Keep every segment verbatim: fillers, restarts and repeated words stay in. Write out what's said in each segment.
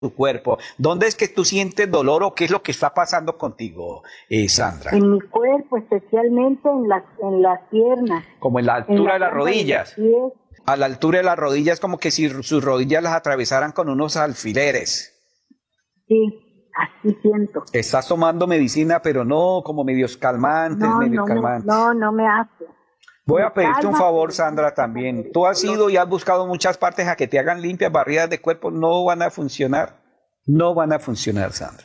tu cuerpo. ¿Dónde es que tú sientes dolor o qué es lo que está pasando contigo, eh, Sandra? En mi cuerpo, especialmente en las en las piernas. Como en la altura en la de las planta rodillas. de los pies. A la altura de las rodillas, como que si sus rodillas las atravesaran con unos alfileres. Sí, así siento. Estás tomando medicina, pero no como medios calmantes, No, medios no, me, calmantes. no, no me hace. Voy Me a pedirte un calma, favor, pero Sandra, no también. el Tú has dolor. ido y has buscado muchas partes a que te hagan limpias, barridas de cuerpo. No van a funcionar. No van a funcionar, Sandra.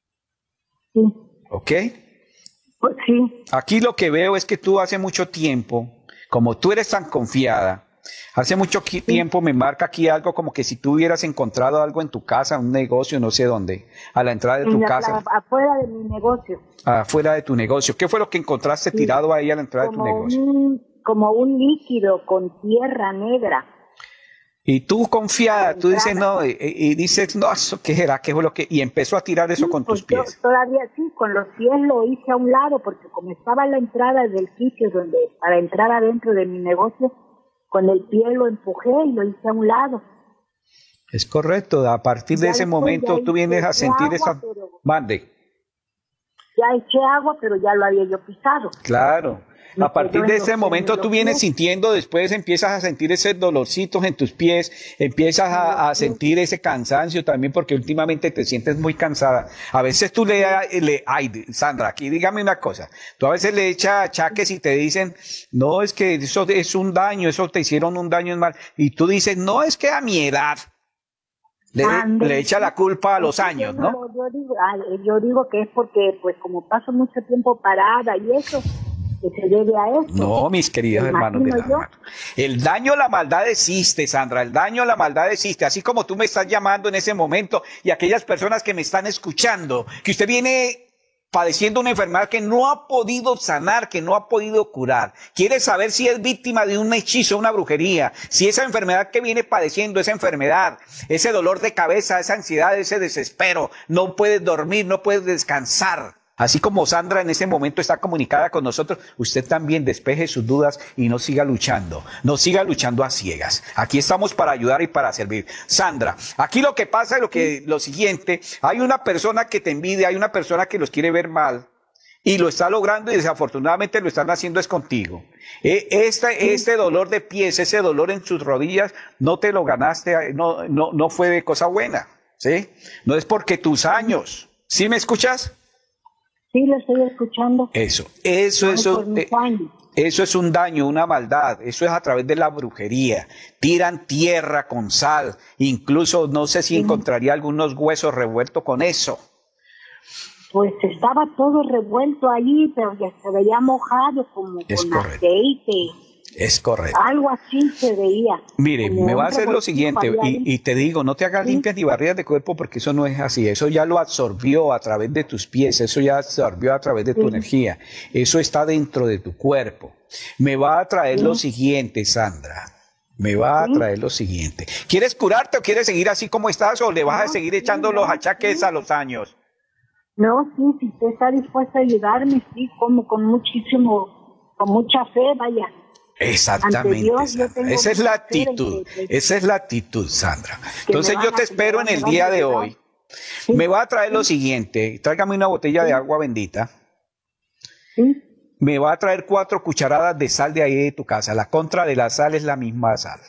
Sí, ¿Ok? pues sí. Aquí lo que veo es que tú hace mucho tiempo, como tú eres tan confiada, hace mucho qui- tiempo me marca aquí algo como que si tú hubieras encontrado algo en tu casa, un negocio, no sé dónde, a la entrada de En tu la, casa, la- afuera de mi negocio. afuera de tu negocio. ¿Qué fue lo que encontraste Sí, tirado ahí a la entrada de tu como negocio? un, como un líquido con tierra negra Y tú a la confiada, tú dices, entrada. no, y, y dices, no, ¿eso qué será? ¿Qué fue lo que? Y empezó a tirar eso Sí, con tus pues yo pies. todavía sí, con los pies lo hice a un lado, porque como estaba la entrada del sitio donde, para entrar adentro de mi negocio, con el pie lo empujé y lo hice a un lado. Es correcto, a partir de Ya ese después ya momento tú vienes hice, a eché sentir agua, esa... pero Mande, ya eché agua, pero ya lo había yo pisado. claro. Me A partir quedó de en los, ese en momento tú los vienes pies, sintiendo, después empiezas a sentir ese dolorcitos en tus pies, empiezas en los a, a pies. sentir ese cansancio también porque últimamente te sientes muy cansada. A veces tú le, le ay, Sandra, aquí dígame una cosa, tú a veces le echas achaques y te dicen, no, es que eso es un daño, eso te hicieron un daño en mal, y tú dices, no, es que a mi edad, le, le Ándele, echa sí. la culpa a Pues los sí, yo años, no ¿no? lo, yo digo, ah, yo digo que es porque, pues como paso mucho tiempo parada y eso, que se debe a esto. No, mis queridos Me hermanos del imagino yo. alma. El daño, la maldad existe, Sandra. El daño, la maldad existe. Así como tú me estás llamando en ese momento y aquellas personas que me están escuchando, que usted viene padeciendo una enfermedad que no ha podido sanar, que no ha podido curar. Quiere saber si es víctima de un hechizo, una brujería, si esa enfermedad que viene padeciendo, esa enfermedad, ese dolor de cabeza, esa ansiedad, ese desespero, no puedes dormir, no puedes descansar. Así como Sandra en ese momento está comunicada con nosotros, usted también despeje sus dudas y no siga luchando, no siga luchando a ciegas. Aquí estamos para ayudar y para servir. Sandra, aquí lo que pasa es lo que, lo siguiente, hay una persona que te envidia, hay una persona que los quiere ver mal y lo está logrando y desafortunadamente lo están haciendo es contigo. Eh, Este, este dolor de pies, ese dolor en sus rodillas, no te lo ganaste, no, no, no fue de cosa buena, ¿sí? No es porque tus años, ¿sí me escuchas? Sí, lo estoy escuchando. Eso, eso, No, eso, por mis eh, años. eso es un daño, una maldad, eso es a través de la brujería. Tiran tierra con sal, incluso no sé si Sí. encontraría algunos huesos revueltos con eso. Pues estaba todo revuelto allí, pero ya se veía mojado como Es con correcto, aceite. es correcto. Algo así se veía. Mire, Como me va un a hacer lo revoltijo siguiente había ahí. y, y te digo, no te hagas Sí. limpias ni barridas de cuerpo porque eso no es así, eso ya lo absorbió a través de tus pies, eso ya absorbió a través de tu Sí. energía, eso está dentro de tu cuerpo. Me va a traer Sí. lo siguiente, Sandra, me va a Sí. traer lo siguiente. ¿Quieres curarte o quieres seguir así como estás o le vas a No, seguir sí, echando los no, achaques sí. a los años? No, sí, si usted está dispuesto a ayudarme, sí, como con muchísimo, con mucha fe, vaya. Ante Exactamente, Dios yo Sandra. tengo Esa es la mucha fe en actitud, que, que, esa es la actitud, Sandra. que me Entonces yo van te a, que me espero van, en me el van a día de ayudar. hoy. Sí, Me va a traer lo sí, siguiente, tráigame una botella de sí, agua bendita, sí. me va a traer cuatro cucharadas de sal de ahí de tu casa, la contra de la sal es la misma sal.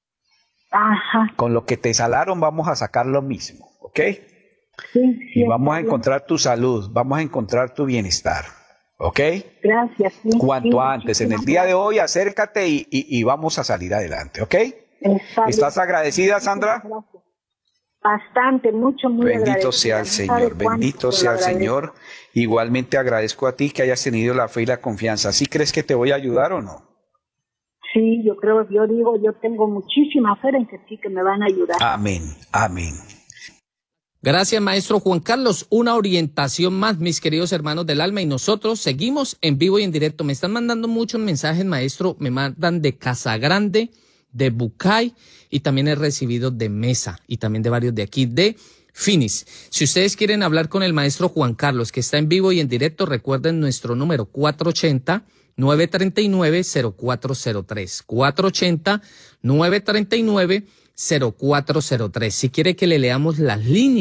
Ajá, Con lo que te salaron vamos a sacar lo mismo, ¿ok? sí, sí, Y vamos está a bien. encontrar tu salud, vamos a encontrar tu bienestar, ¿ok? Gracias, sí, sí, Cuanto antes, en el muchísimas día de gracias. hoy acércate y, y, y vamos a salir adelante, ¿ok? Está ¿Estás bien, agradecida, muchísimas Sandra? gracias. Bastante, mucho, muy Bendito sea agradecida. el No sabe Señor, cuánto bendito se lo sea el agradezco. Señor. Igualmente agradezco a ti que hayas tenido la fe y la confianza. ¿Sí crees que te voy a ayudar o no? Sí, yo creo, yo digo, yo tengo muchísima fe en que sí, que me van a ayudar. Amén, amén. Gracias, maestro Juan Carlos. Una orientación más, mis queridos hermanos del alma, y nosotros seguimos en vivo y en directo. Me están mandando muchos mensajes, maestro. Me mandan de Casagrande, de Bucay, y también he recibido de Mesa, y también de varios de aquí, de Finis. Si ustedes quieren hablar con el maestro Juan Carlos, que está en vivo y en directo, recuerden nuestro número cuatro ochenta, nueve treinta y nueve, cero cuatro cero tres. cuatro ochenta, nueve treinta y nueve, cero cuatro cero tres. Si quiere que le leamos las líneas